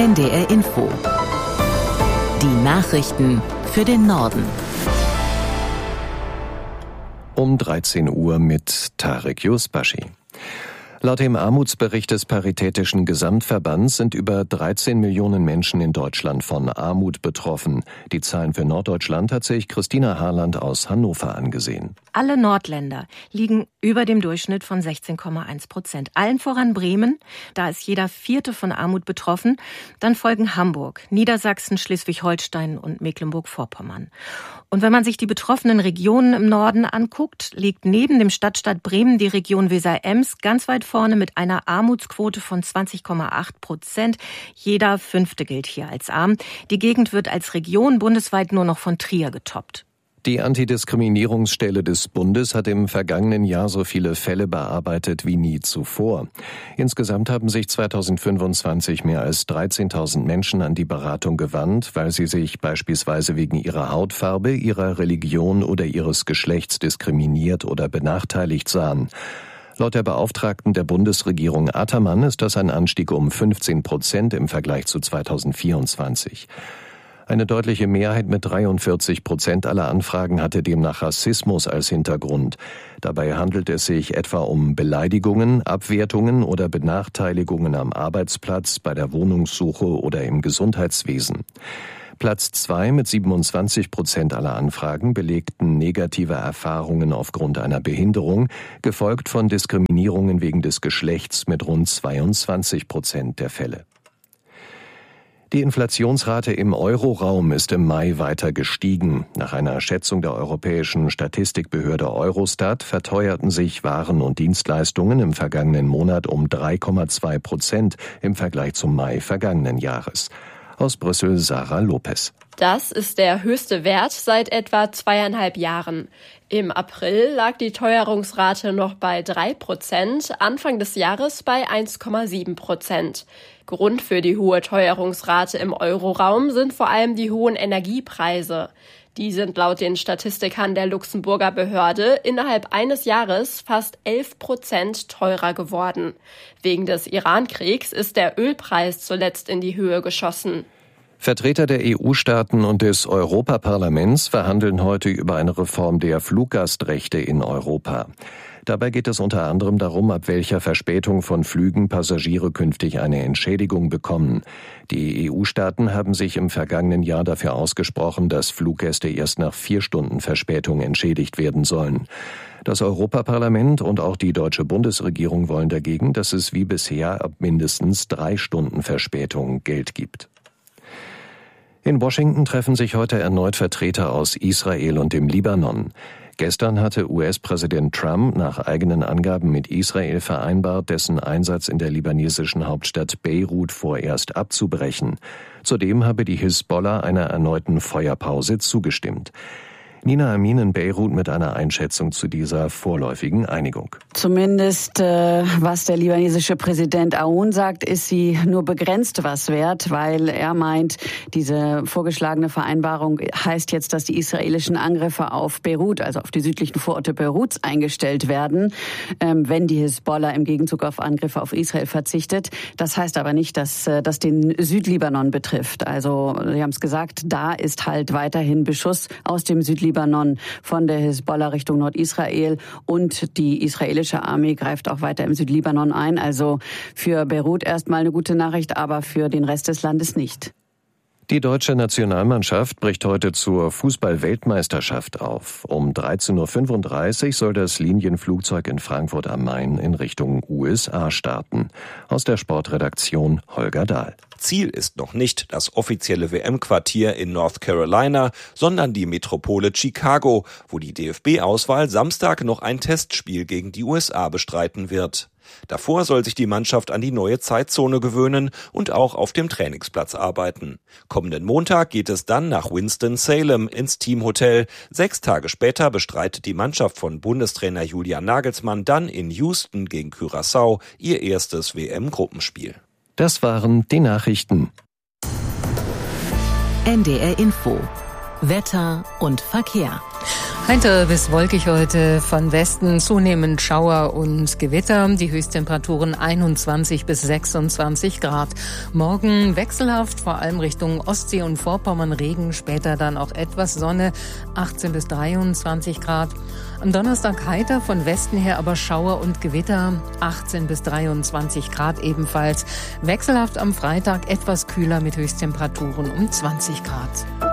NDR Info. Die Nachrichten für den Norden. Um 13 Uhr mit Tarek Yusbashi. Laut dem Armutsbericht des Paritätischen Gesamtverbands sind über 13 Millionen Menschen in Deutschland von Armut betroffen. Die Zahlen für Norddeutschland hat sich Christina Harland aus Hannover angesehen. Alle Nordländer liegen über dem Durchschnitt von 16,1%. Allen voran Bremen, da ist jeder Vierte von Armut betroffen. Dann folgen Hamburg, Niedersachsen, Schleswig-Holstein und Mecklenburg-Vorpommern. Und wenn man sich die betroffenen Regionen im Norden anguckt, liegt neben dem Stadtstaat Bremen die Region Weser-Ems ganz weit vorne mit einer Armutsquote von 20,8%. Jeder Fünfte gilt hier als arm. Die Gegend wird als Region bundesweit nur noch von Trier getoppt. Die Antidiskriminierungsstelle des Bundes hat im vergangenen Jahr so viele Fälle bearbeitet wie nie zuvor. Insgesamt haben sich 2025 mehr als 13.000 Menschen an die Beratung gewandt, weil sie sich beispielsweise wegen ihrer Hautfarbe, ihrer Religion oder ihres Geschlechts diskriminiert oder benachteiligt sahen. Laut der Beauftragten der Bundesregierung Ataman ist das ein Anstieg um 15% im Vergleich zu 2024. Eine deutliche Mehrheit mit 43% aller Anfragen hatte demnach Rassismus als Hintergrund. Dabei handelt es sich etwa um Beleidigungen, Abwertungen oder Benachteiligungen am Arbeitsplatz, bei der Wohnungssuche oder im Gesundheitswesen. Platz 2 mit 27% aller Anfragen belegten negative Erfahrungen aufgrund einer Behinderung, gefolgt von Diskriminierungen wegen des Geschlechts mit rund 22% der Fälle. Die Inflationsrate im Euroraum ist im Mai weiter gestiegen. Nach einer Schätzung der europäischen Statistikbehörde Eurostat verteuerten sich Waren und Dienstleistungen im vergangenen Monat um 3,2% im Vergleich zum Mai vergangenen Jahres. Aus Brüssel Sarah Lopez. Das ist der höchste Wert seit etwa 2,5 Jahren. Im April lag die Teuerungsrate noch bei 3%, Anfang des Jahres bei 1,7%. Grund für die hohe Teuerungsrate im Euroraum sind vor allem die hohen Energiepreise. Die sind laut den Statistikern der Luxemburger Behörde innerhalb eines Jahres fast 11% teurer geworden. Wegen des Iran-Kriegs ist der Ölpreis zuletzt in die Höhe geschossen. Vertreter der EU-Staaten und des Europaparlaments verhandeln heute über eine Reform der Fluggastrechte in Europa. Dabei geht es unter anderem darum, ab welcher Verspätung von Flügen Passagiere künftig eine Entschädigung bekommen. Die EU-Staaten haben sich im vergangenen Jahr dafür ausgesprochen, dass Fluggäste erst nach 4 Stunden Verspätung entschädigt werden sollen. Das Europaparlament und auch die deutsche Bundesregierung wollen dagegen, dass es wie bisher ab mindestens 3 Stunden Verspätung Geld gibt. In Washington treffen sich heute erneut Vertreter aus Israel und dem Libanon. Gestern hatte US-Präsident Trump nach eigenen Angaben mit Israel vereinbart, dessen Einsatz in der libanesischen Hauptstadt Beirut vorerst abzubrechen. Zudem habe die Hisbollah einer erneuten Feuerpause zugestimmt. Nina Amin in Beirut mit einer Einschätzung zu dieser vorläufigen Einigung. Zumindest was der libanesische Präsident Aoun sagt, ist sie nur begrenzt was wert, weil er meint, diese vorgeschlagene Vereinbarung heißt jetzt, dass die israelischen Angriffe auf Beirut, also auf die südlichen Vororte Beiruts, eingestellt werden, wenn die Hisbollah im Gegenzug auf Angriffe auf Israel verzichtet. Das heißt aber nicht, dass das den Südlibanon betrifft. Also Sie haben es gesagt, da ist halt weiterhin Beschuss aus dem Südlibanon von der Hisbollah Richtung Nordisrael und die israelische Armee greift auch weiter im Südlibanon ein. Also für Beirut erstmal eine gute Nachricht, aber für den Rest des Landes nicht. Die deutsche Nationalmannschaft bricht heute zur Fußball-Weltmeisterschaft auf. Um 13.35 Uhr soll das Linienflugzeug in Frankfurt am Main in Richtung USA starten. Aus der Sportredaktion Holger Dahl. Ziel ist noch nicht das offizielle WM-Quartier in North Carolina, sondern die Metropole Chicago, wo die DFB-Auswahl Samstag noch ein Testspiel gegen die USA bestreiten wird. Davor soll sich die Mannschaft an die neue Zeitzone gewöhnen und auch auf dem Trainingsplatz arbeiten. Kommenden Montag geht es dann nach Winston-Salem ins Teamhotel. 6 Tage später bestreitet die Mannschaft von Bundestrainer Julian Nagelsmann dann in Houston gegen Curaçao ihr erstes WM-Gruppenspiel. Das waren die Nachrichten. NDR Info. Wetter und Verkehr. Heiter bis wolkig heute, von Westen zunehmend Schauer und Gewitter, die Höchsttemperaturen 21 bis 26 Grad. Morgen wechselhaft, vor allem Richtung Ostsee und Vorpommern Regen, später dann auch etwas Sonne, 18 bis 23 Grad. Am Donnerstag heiter, von Westen her aber Schauer und Gewitter, 18 bis 23 Grad ebenfalls. Wechselhaft am Freitag, etwas kühler mit Höchsttemperaturen um 20 Grad.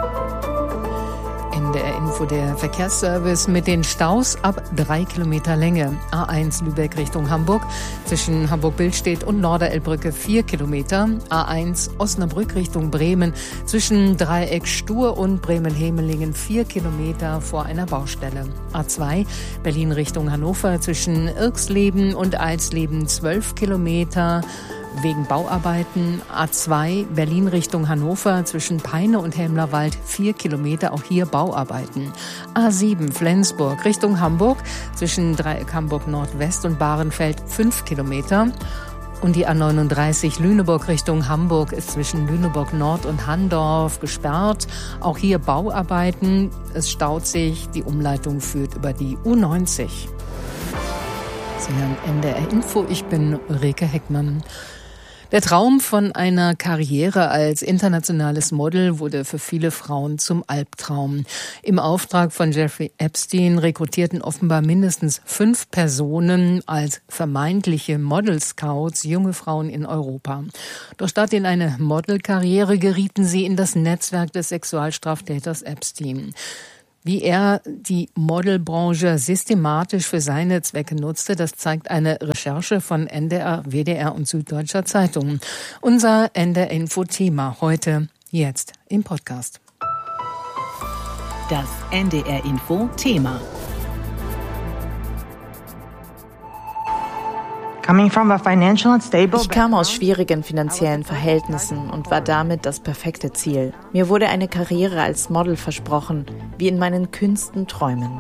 NDR Info, der Verkehrsservice mit den Staus ab 3 Kilometer Länge. A1 Lübeck Richtung Hamburg, zwischen Hamburg-Billstedt und Norderelbbrücke 4 Kilometer. A1 Osnabrück Richtung Bremen, zwischen Dreieck Stur und Bremen-Hemelingen 4 Kilometer vor einer Baustelle. A2 Berlin Richtung Hannover, zwischen Irxleben und Alsleben 12 Kilometer. Wegen Bauarbeiten. A2 Berlin Richtung Hannover, zwischen Peine und Helmlerwald 4 Kilometer, auch hier Bauarbeiten. A7 Flensburg Richtung Hamburg, zwischen Dreieck Hamburg Nordwest und Bahrenfeld 5 Kilometer. Und die A39 Lüneburg Richtung Hamburg ist zwischen Lüneburg Nord und Handorf gesperrt. Auch hier Bauarbeiten. Es staut sich. Die Umleitung führt über die U90. Sie hören NDR Info. Ich bin Ulrike Heckmann. Der Traum von einer Karriere als internationales Model wurde für viele Frauen zum Albtraum. Im Auftrag von Jeffrey Epstein rekrutierten offenbar mindestens 5 Personen als vermeintliche Model-Scouts junge Frauen in Europa. Doch statt in eine Modelkarriere gerieten sie in das Netzwerk des Sexualstraftäters Epstein. Wie er die Modelbranche systematisch für seine Zwecke nutzte, das zeigt eine Recherche von NDR, WDR und Süddeutscher Zeitung. Unser NDR-Info-Thema heute, jetzt im Podcast. Das NDR-Info-Thema. Ich kam aus schwierigen finanziellen Verhältnissen und war damit das perfekte Ziel. Mir wurde eine Karriere als Model versprochen, wie in meinen kühnsten Träumen.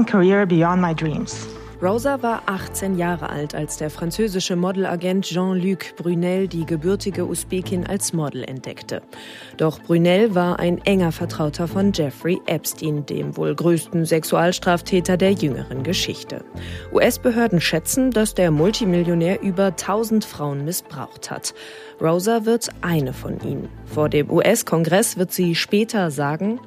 Rosa war 18 Jahre alt, als der französische Modelagent Jean-Luc Brunel die gebürtige Usbekin als Model entdeckte. Doch Brunel war ein enger Vertrauter von Jeffrey Epstein, dem wohl größten Sexualstraftäter der jüngeren Geschichte. US-Behörden schätzen, dass der Multimillionär über 1000 Frauen missbraucht hat. Rosa wird eine von ihnen. Vor dem US-Kongress wird sie später sagen: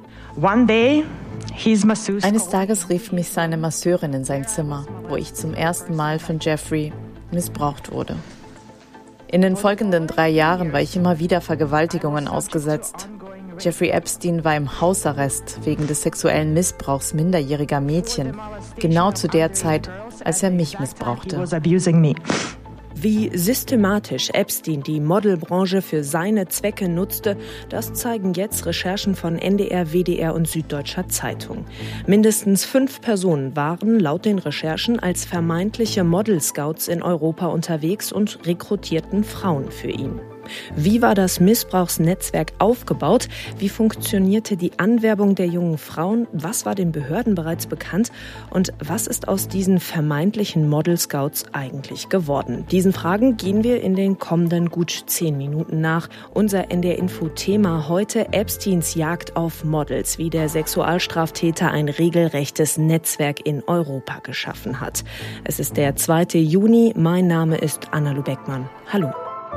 Eines Tages rief mich seine Masseurin in sein Zimmer, wo ich zum ersten Mal von Jeffrey missbraucht wurde. In den folgenden 3 Jahren war ich immer wieder Vergewaltigungen ausgesetzt. Jeffrey Epstein war im Hausarrest wegen des sexuellen Missbrauchs minderjähriger Mädchen, genau zu der Zeit, als er mich missbrauchte. Wie systematisch Epstein die Modelbranche für seine Zwecke nutzte, das zeigen jetzt Recherchen von NDR, WDR und Süddeutscher Zeitung. Mindestens 5 Personen waren laut den Recherchen als vermeintliche Model-Scouts in Europa unterwegs und rekrutierten Frauen für ihn. Wie war das Missbrauchsnetzwerk aufgebaut? Wie funktionierte die Anwerbung der jungen Frauen? Was war den Behörden bereits bekannt? Und was ist aus diesen vermeintlichen Model-Scouts eigentlich geworden? Diesen Fragen gehen wir in den kommenden gut 10 Minuten nach. Unser NDR-Info-Thema heute: Epsteins Jagd auf Models, wie der Sexualstraftäter ein regelrechtes Netzwerk in Europa geschaffen hat. Es ist der 2. Juni. Mein Name ist Anna-Lu Beckmann. Hallo.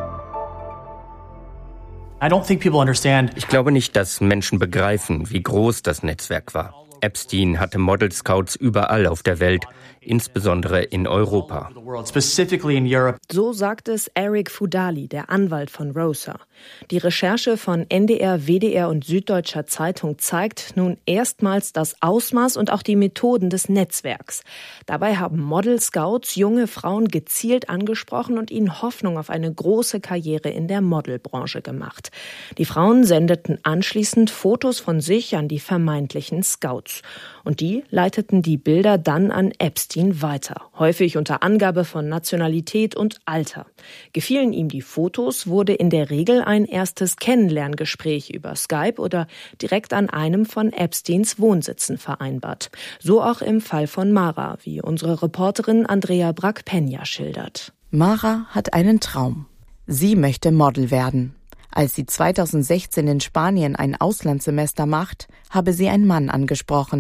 Ich glaube nicht, dass Menschen begreifen, wie groß das Netzwerk war. Epstein hatte Model-Scouts überall auf der Welt, insbesondere in Europa. So sagt es Eric Fudali, der Anwalt von Rosa. Die Recherche von NDR, WDR und Süddeutscher Zeitung zeigt nun erstmals das Ausmaß und auch die Methoden des Netzwerks. Dabei haben Model-Scouts junge Frauen gezielt angesprochen und ihnen Hoffnung auf eine große Karriere in der Modelbranche gemacht. Die Frauen sendeten anschließend Fotos von sich an die vermeintlichen Scouts. Und die leiteten die Bilder dann an Epstein weiter, häufig unter Angabe von Nationalität und Alter. Gefielen ihm die Fotos, wurde in der Regel ein erstes Kennenlerngespräch über Skype oder direkt an einem von Epsteins Wohnsitzen vereinbart. So auch im Fall von Mara, wie unsere Reporterin Andrea Brack-Penja schildert. Mara hat einen Traum. Sie möchte Model werden. Als sie 2016 in Spanien ein Auslandssemester macht, habe sie einen Mann angesprochen,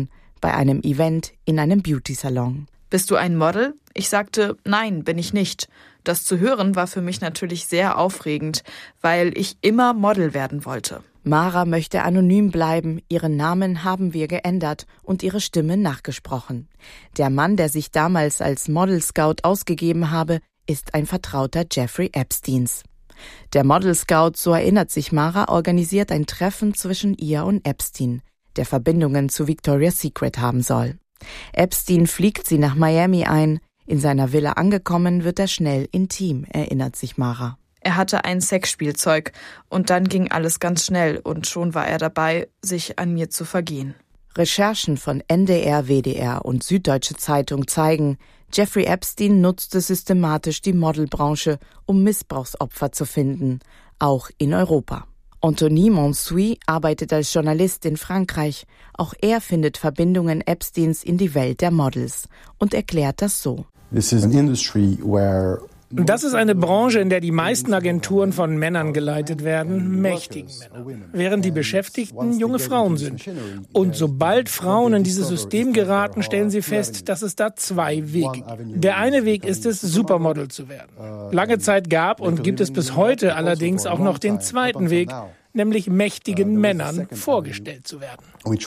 bei einem Event in einem Beauty-Salon. Bist du ein Model? Ich sagte, nein, bin ich nicht. Das zu hören war für mich natürlich sehr aufregend, weil ich immer Model werden wollte. Mara möchte anonym bleiben, ihren Namen haben wir geändert und ihre Stimme nachgesprochen. Der Mann, der sich damals als Model Scout ausgegeben habe, ist ein Vertrauter Jeffrey Epsteins. Der Model Scout, so erinnert sich Mara, organisiert ein Treffen zwischen ihr und Epstein, der Verbindungen zu Victoria's Secret haben soll. Epstein fliegt sie nach Miami ein. In seiner Villa angekommen, wird er schnell intim, erinnert sich Mara. Er hatte ein Sexspielzeug und dann ging alles ganz schnell und schon war er dabei, sich an mir zu vergehen. Recherchen von NDR, WDR und Süddeutsche Zeitung zeigen, Jeffrey Epstein nutzte systematisch die Modelbranche, um Missbrauchsopfer zu finden, auch in Europa. Anthony Monsuy arbeitet als Journalist in Frankreich. Auch er findet Verbindungen Epsteins in die Welt der Models und erklärt das so. Das ist eine Branche, in der die meisten Agenturen von Männern geleitet werden, mächtigen Männern, während die Beschäftigten junge Frauen sind. Und sobald Frauen in dieses System geraten, stellen sie fest, dass es da zwei Wege gibt. Der eine Weg ist es, Supermodel zu werden. Lange Zeit gab und gibt es bis heute allerdings auch noch den zweiten Weg, nämlich mächtigen Männern vorgestellt zu werden.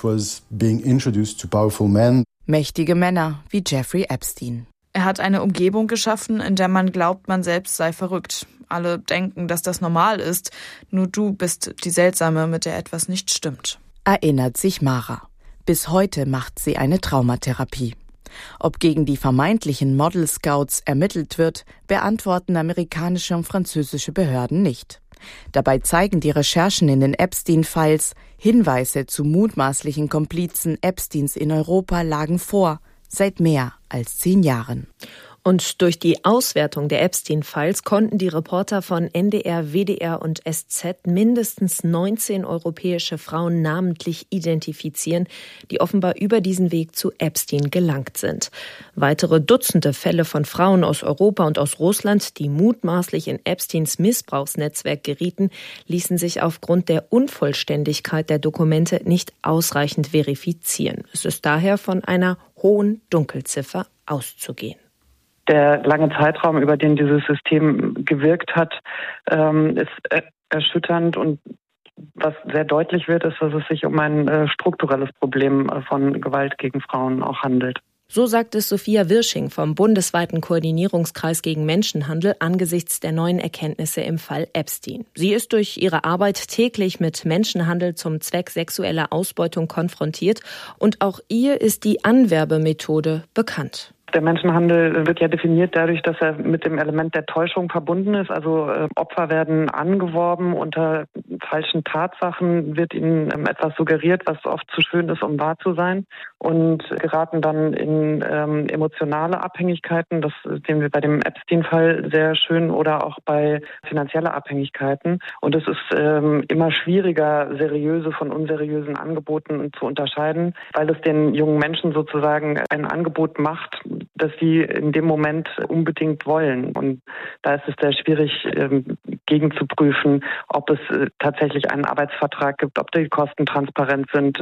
Mächtige Männer wie Jeffrey Epstein. Er hat eine Umgebung geschaffen, in der man glaubt, man selbst sei verrückt. Alle denken, dass das normal ist. Nur du bist die Seltsame, mit der etwas nicht stimmt. Erinnert sich Mara. Bis heute macht sie eine Traumatherapie. Ob gegen die vermeintlichen Model-Scouts ermittelt wird, beantworten amerikanische und französische Behörden nicht. Dabei zeigen die Recherchen in den Epstein-Files, Hinweise zu mutmaßlichen Komplizen Epsteins in Europa lagen vor, seit mehr als 10 Jahren. Und durch die Auswertung der Epstein-Files konnten die Reporter von NDR, WDR und SZ mindestens 19 europäische Frauen namentlich identifizieren, die offenbar über diesen Weg zu Epstein gelangt sind. Weitere Dutzende Fälle von Frauen aus Europa und aus Russland, die mutmaßlich in Epsteins Missbrauchsnetzwerk gerieten, ließen sich aufgrund der Unvollständigkeit der Dokumente nicht ausreichend verifizieren. Es ist daher von einer hohen Dunkelziffer auszugehen. Der lange Zeitraum, über den dieses System gewirkt hat, ist erschütternd. Und was sehr deutlich wird, ist, dass es sich um ein strukturelles Problem von Gewalt gegen Frauen auch handelt. So sagt es Sophia Wirsching vom bundesweiten Koordinierungskreis gegen Menschenhandel angesichts der neuen Erkenntnisse im Fall Epstein. Sie ist durch ihre Arbeit täglich mit Menschenhandel zum Zweck sexueller Ausbeutung konfrontiert und auch ihr ist die Anwerbemethode bekannt. Der Menschenhandel wird ja definiert dadurch, dass er mit dem Element der Täuschung verbunden ist. Also Opfer werden angeworben, unter falschen Tatsachen wird ihnen etwas suggeriert, was oft zu schön ist, um wahr zu sein, und geraten dann in emotionale Abhängigkeiten. Das sehen wir bei dem Epstein-Fall sehr schön, oder auch bei finanzieller Abhängigkeiten. Und es ist immer schwieriger, seriöse von unseriösen Angeboten zu unterscheiden, weil es den jungen Menschen sozusagen ein Angebot macht, dass sie in dem Moment unbedingt wollen. Und da ist es sehr schwierig, gegen zu prüfen, ob es tatsächlich einen Arbeitsvertrag gibt, ob die Kosten transparent sind,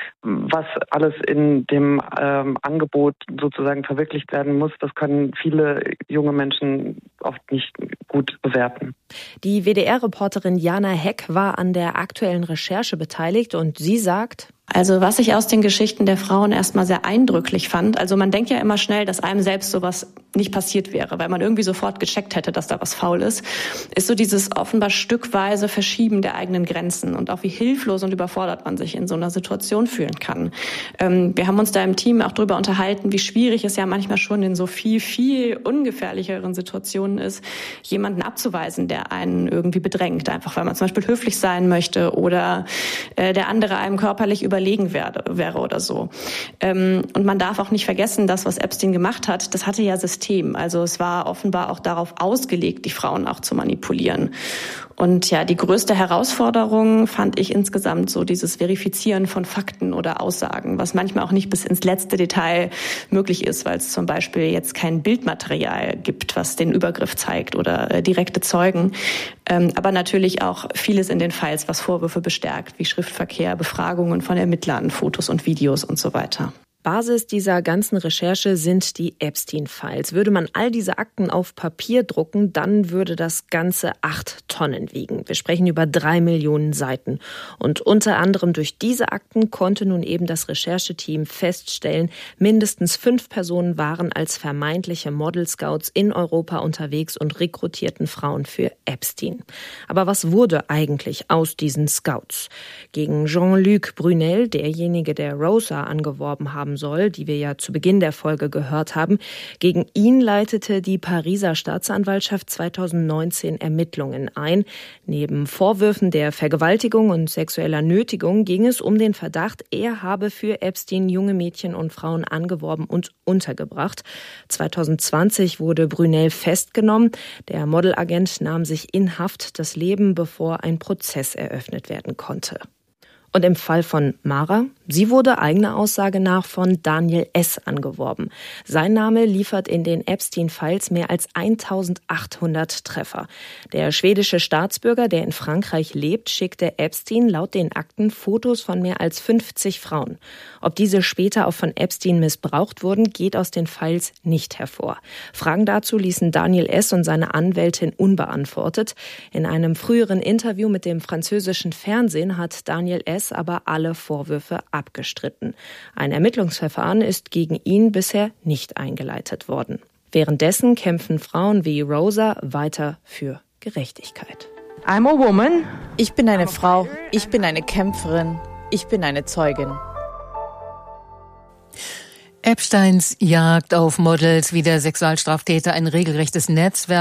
was alles in dem Angebot sozusagen verwirklicht werden muss. Das können viele junge Menschen oft nicht gut bewerten. Die WDR-Reporterin Jana Heck war an der aktuellen Recherche beteiligt und sie sagt: Also was ich aus den Geschichten der Frauen erstmal sehr eindrücklich fand, also man denkt ja immer schnell, dass einem selbst sowas nicht passiert wäre, weil man irgendwie sofort gecheckt hätte, dass da was faul ist so dieses offenbar stückweise Verschieben der eigenen Grenzen und auch wie hilflos und überfordert man sich in so einer Situation fühlen kann. Wir haben uns da im Team auch drüber unterhalten, wie schwierig es ja manchmal schon in so viel ungefährlicheren Situationen ist, jemanden abzuweisen, der einen irgendwie bedrängt, einfach weil man zum Beispiel höflich sein möchte oder der andere einem körperlich überlegen wäre oder so. Und man darf auch nicht vergessen, das, was Epstein gemacht hat, das hatte ja System. Also es war offenbar auch darauf ausgelegt, die Frauen auch zu manipulieren. Und ja, die größte Herausforderung fand ich insgesamt so dieses Verifizieren von Fakten oder Aussagen, was manchmal auch nicht bis ins letzte Detail möglich ist, weil es zum Beispiel jetzt kein Bildmaterial gibt, was den Übergriff zeigt oder direkte Zeugen. Aber natürlich auch vieles in den Files, was Vorwürfe bestärkt, wie Schriftverkehr, Befragungen von Ermittlern, Fotos und Videos und so weiter. Basis dieser ganzen Recherche sind die Epstein-Files. Würde man all diese Akten auf Papier drucken, dann würde das Ganze 8 Tonnen wiegen. Wir sprechen über 3 Millionen Seiten. Und unter anderem durch diese Akten konnte nun eben das Rechercheteam feststellen, mindestens 5 Personen waren als vermeintliche Model-Scouts in Europa unterwegs und rekrutierten Frauen für Epstein. Aber was wurde eigentlich aus diesen Scouts? Gegen Jean-Luc Brunel, derjenige, der Rosa angeworben haben soll, die wir ja zu Beginn der Folge gehört haben. Gegen ihn leitete die Pariser Staatsanwaltschaft 2019 Ermittlungen ein. Neben Vorwürfen der Vergewaltigung und sexueller Nötigung ging es um den Verdacht, er habe für Epstein junge Mädchen und Frauen angeworben und untergebracht. 2020 wurde Brunel festgenommen. Der Modelagent nahm sich in Haft das Leben, bevor ein Prozess eröffnet werden konnte. Und im Fall von Mara, sie wurde eigener Aussage nach von Daniel S. angeworben. Sein Name liefert in den Epstein-Files mehr als 1800 Treffer. Der schwedische Staatsbürger, der in Frankreich lebt, schickte Epstein laut den Akten Fotos von mehr als 50 Frauen. Ob diese später auch von Epstein missbraucht wurden, geht aus den Files nicht hervor. Fragen dazu ließen Daniel S. und seine Anwältin unbeantwortet. In einem früheren Interview mit dem französischen Fernsehen hat Daniel S. aber alle Vorwürfe abgestritten. Ein Ermittlungsverfahren ist gegen ihn bisher nicht eingeleitet worden. Währenddessen kämpfen Frauen wie Rosa weiter für Gerechtigkeit. I'm a woman. Ich bin eine Frau. Ich bin eine Kämpferin. Ich bin eine Zeugin. Epsteins Jagd auf Models wie der Sexualstraftäter ein regelrechtes Netzwerk